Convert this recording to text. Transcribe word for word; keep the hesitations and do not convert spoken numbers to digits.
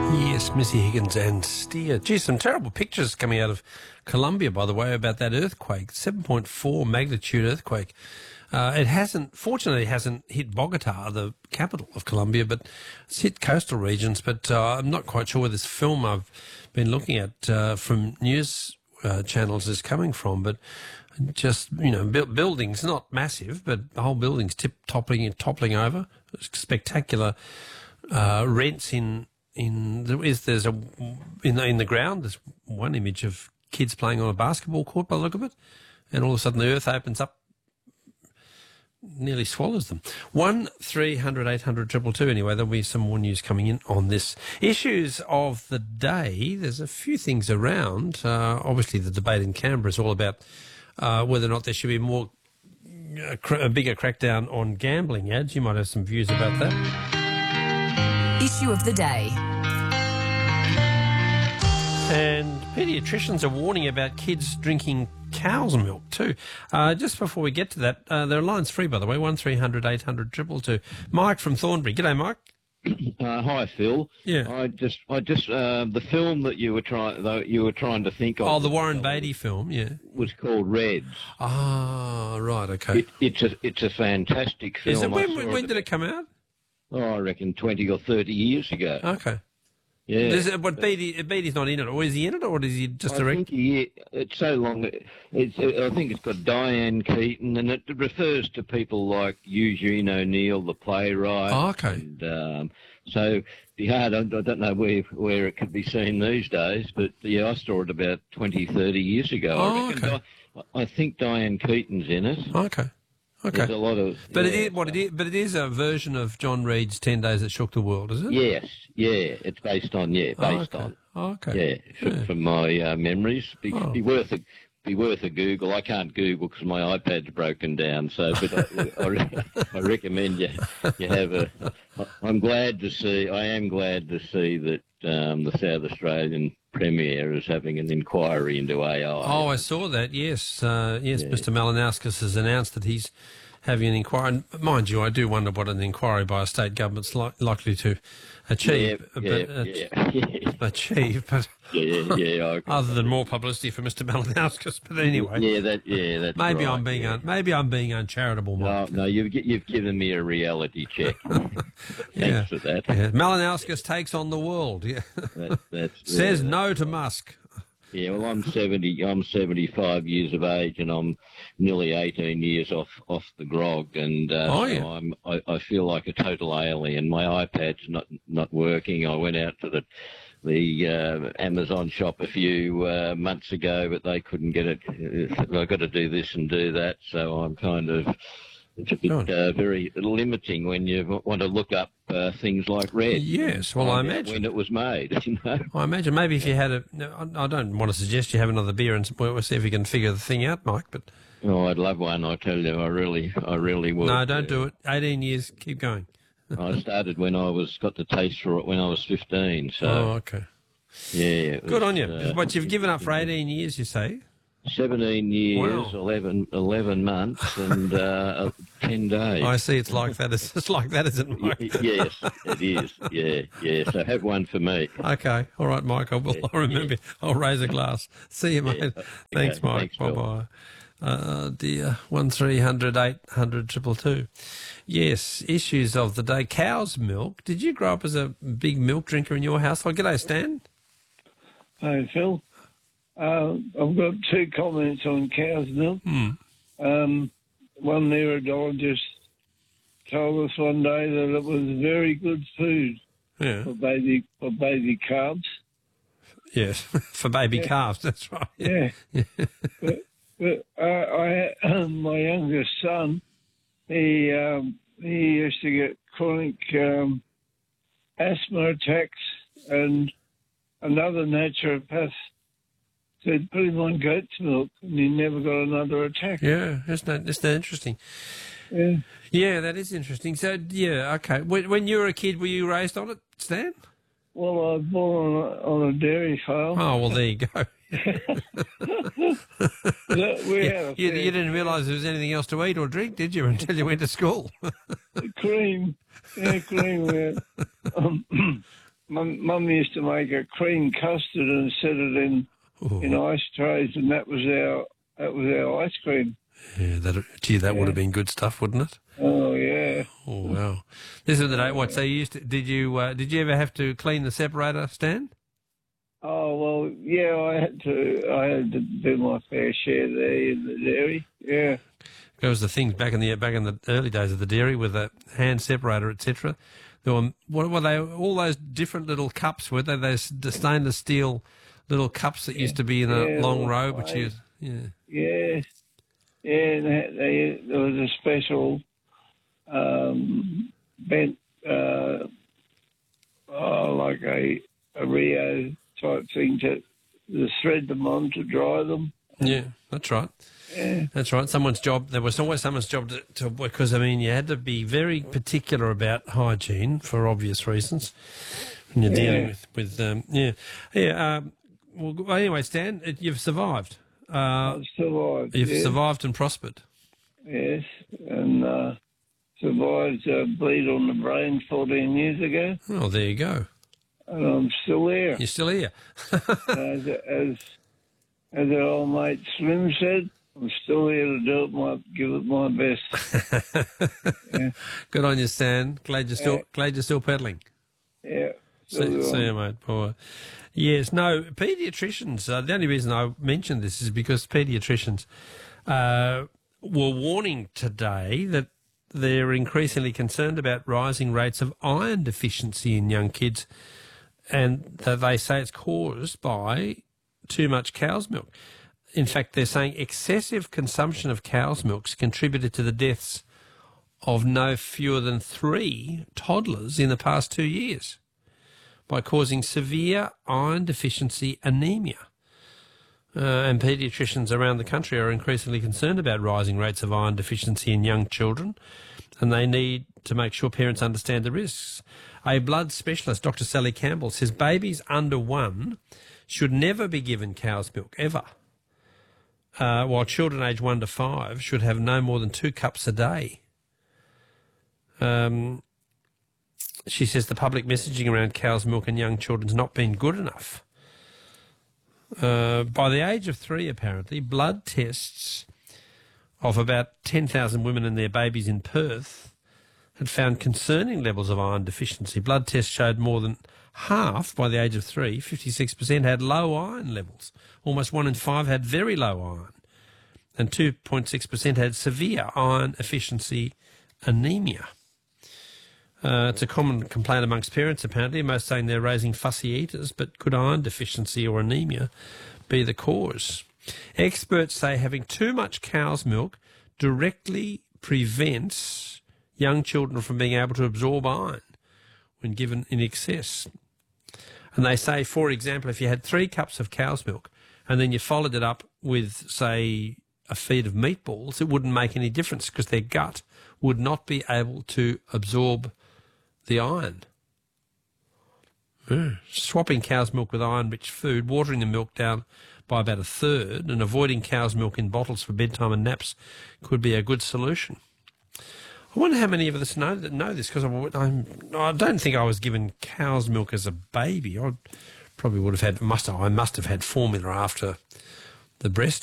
Yes, Missy Higgins and Steer. Gee, some terrible pictures coming out of Colombia, by the way, about that earthquake, seven point four magnitude earthquake. Uh, it hasn't, fortunately, it hasn't hit Bogota, the capital of Colombia, but it's hit coastal regions. But uh, I'm not quite sure where this film I've been looking at uh, from news uh, channels is coming from. But just, you know, bu- buildings, not massive, but the whole building's tip toppling and toppling over. Spectacular uh, rents in. In there is there's a in the, in the ground. There's one image of kids playing on a basketball court by the look of it, and all of a sudden the earth opens up, nearly swallows them. One three hundred eight hundred triple two. Anyway, there'll be some more news coming in on this. Issues of the day. There's a few things around. Uh, obviously, the debate in Canberra is all about uh, whether or not there should be more a, cr- a bigger crackdown on gambling ads. You might have some views about that. Issue of the day. And paediatricians are warning about kids drinking cow's milk too. Uh, just before we get to that, uh, there are lines free, by the way, one three hundred eight hundred two two two. Mike from Thornbury. G'day, Mike. Uh, hi, Phil. Yeah. I just, I just, uh, the film that you were trying, though you were trying to think of. Oh, the Warren Beatty film, yeah. Was called Reds. Ah, right, okay. It, it's a, it's a fantastic film. Is it, when, I saw when did it come out? Oh, I reckon twenty or thirty years ago. Okay. Yeah. Is it, but Beatty, Beatty's not in it, or is he in it, or is he just I direct? think he, it's so long. It's, I think it's got Diane Keaton, and it refers to people like Eugene O'Neill, the playwright. Oh, okay. And, um, so yeah, I don't, I don't know where where it could be seen these days, but yeah, I saw it about twenty, thirty years ago. Oh, I reckon okay. Di- I think Diane Keaton's in it. Okay. Okay. There's a lot of. But yeah, it is what it is. But it is a version of John Reed's Ten Days That Shook the World, is it? Yes, yeah, it's based on yeah, Oh, based okay. on Oh, okay. yeah, from, Yeah. from my uh, memories. Be, Oh. be worth a be worth a Google. I can't Google because my iPad's broken down. So, but I, I, re- I recommend you you have a. I'm glad to see. I am glad to see that um, the South Australian Premier is having an inquiry into A I. Oh, I saw that. Yes, uh, yes. Yeah. Mister Malinauskas has announced that he's having an inquiry. And mind you, I do wonder what an inquiry by a state government's li- likely to achieve. Yeah, but, yeah, uh, yeah. achieve, but Yeah, yeah. I, other than more publicity for Mister Malinauskas. But anyway, yeah, that, yeah, that's maybe right, I'm being yeah. un- maybe I'm being uncharitable, No, Mike. no, you've gi- you've given me a reality check. Thanks Yeah. for that. Yeah. Malinauskas takes on the world. Yeah, that that's, says yeah, no to Musk. Yeah, well, I'm seventy. I'm seventy-five years of age, and I'm nearly eighteen years off off the grog, and uh, Oh, so yeah. I'm. I, I feel like a total alien. My iPad's not not working. I went out to the the uh, Amazon shop a few uh, months ago, but they couldn't get it. I've got to do this and do that, so I'm kind of. It's a bit Good. uh, very limiting when you want to look up uh, things like Red. Yes, well, I Find out imagine. when it was made. You know. I imagine maybe if you had a. No, I I don't want to suggest you have another beer and we'll see if you can figure the thing out, Mike. But Oh, I'd love one. I tell you, I really, I really would. no, don't do it. Eighteen years, keep going. I started when I was got the taste for it when I was fifteen. So Oh, okay. yeah, it Good was, on you. uh, But you've given up for eighteen years, you say? Seventeen years, Wow. eleven, eleven months, and uh, ten days. I see. It's like that. It's just like that, isn't it, Y- Mike? yes, it is. Yeah, yeah. So have one for me. Okay. All right, Mike. I will. I'll remember. I'll raise a glass. See you, mate. Okay, Thanks, Mike. thanks, Bye Phil. bye. Uh, dear. One three hundred eight hundred triple two. Yes. Issues of the day. Cow's milk. Did you grow up as a big milk drinker in your household? G'day, Stan. Hi, Phil. Uh, I've got two comments on cow's milk. Hmm. Um, one neurologist told us one day that it was very good food Yeah. for baby for baby calves. Yes. For baby Yeah. calves. That's right. Yeah. but but uh, I, my youngest son, he um, he used to get chronic um, asthma attacks, and another naturopath said put him on goat's milk, and he never got another attack. Yeah. Isn't that, isn't that interesting? Yeah. Yeah, that is interesting. So, yeah, okay. When, when you were a kid, were you raised on it, Stan? Well, I was born on a, on a dairy farm. Oh, well, there you go. That- we you, had a you, fair you didn't realise there was anything else to eat or drink, did you, until you went to school? cream. Yeah, cream. Yeah. Um, Mum, Mum used to make a cream custard and set it in Ooh. in ice trays, and that was our that was our ice cream. Yeah, that, gee, that would have been good stuff, wouldn't it? Oh yeah. Oh wow! This is the day. What? So you used to, did you uh, did you ever have to clean the separator, Stan? Oh well, yeah. I had to. I had to do my fair share there in the dairy. Yeah. That was the things back in the back in the early days of the dairy with the hand separator, et cetera. There were what were they? All those different little cups, were they? Those stainless steel little cups that used to be in a Yeah, long well, row, which I- you yeah. Yeah. Yeah. And they, they, there was a special um, bent, uh, oh, like a a Rio type thing to, to thread them on to dry them. Yeah, that's right. Yeah. That's right. Someone's job. There was always someone's job to, to because I mean you had to be very particular about hygiene for obvious reasons when you're dealing Yeah. with with um, yeah yeah. Um, well, anyway, Stan, it, you've survived. Uh, I survived. you've yeah. survived and prospered. Yes, and uh, survived a bleed on the brain fourteen years ago, Oh, there you go. and I'm still there. You're still here. as, as as our old mate Slim said, I'm still here to do it. My give it my best. Good on you, Stan. Glad you're still Yeah. glad you're still pedaling. Yeah. See, still see going. you, mate. Boy. Yes, no, paediatricians, uh, the only reason I mentioned this is because paediatricians uh, were warning today that they're increasingly concerned about rising rates of iron deficiency in young kids, and that they say it's caused by too much cow's milk. In fact, they're saying excessive consumption of cow's milk's contributed to the deaths of no fewer than three toddlers in the past two years by causing severe iron deficiency anemia. Uh, and paediatricians around the country are increasingly concerned about rising rates of iron deficiency in young children, and they need to make sure parents understand the risks. A blood specialist, Doctor Sally Campbell, says babies under one should never be given cow's milk, ever, uh, while children aged one to five should have no more than two cups a day. Um, she says the public messaging around cow's milk and young children's not been good enough. Uh, by the age of three, apparently, blood tests of about ten thousand women and their babies in Perth had found concerning levels of iron deficiency. Blood tests showed more than half, by the age of three, fifty-six percent, had low iron levels. Almost one in five had very low iron. And two point six percent had severe iron deficiency anemia. Uh, it's a common complaint amongst parents, apparently, most saying they're raising fussy eaters, but could iron deficiency or anemia be the cause? Experts say having too much cow's milk directly prevents young children from being able to absorb iron when given in excess. And they say, for example, if you had three cups of cow's milk and then you followed it up with, say, a feed of meatballs, it wouldn't make any difference because their gut would not be able to absorb the iron. Mm. Swapping cow's milk with iron-rich food, watering the milk down by about a third and avoiding cow's milk in bottles for bedtime and naps could be a good solution. I wonder how many of us know that know this, because I'm, I don't think I was given cow's milk as a baby. I probably would have had, must have, I must have had formula after the breast